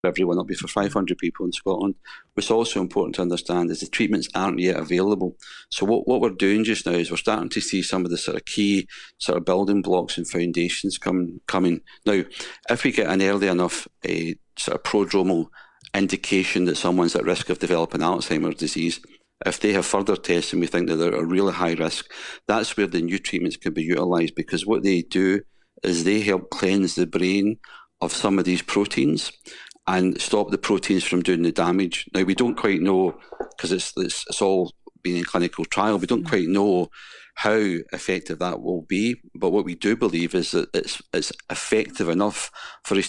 everyone, it'll be for 500 people in Scotland. What's also important to understand is the treatments aren't yet available. So what we're doing just now is we're starting to see some of the sort of key sort of building blocks and foundations coming. Now, if we get an early enough sort of prodromal indication that someone's at risk of developing Alzheimer's disease, if they have further tests and we think that they're at a really high risk, that's where the new treatments can be utilised, because what they do is they help cleanse the brain of some of these proteins and stop the proteins from doing the damage. Now, we don't quite know, because it's all been in clinical trial, we don't quite know how effective that will be, but what we do believe is that it's effective enough for us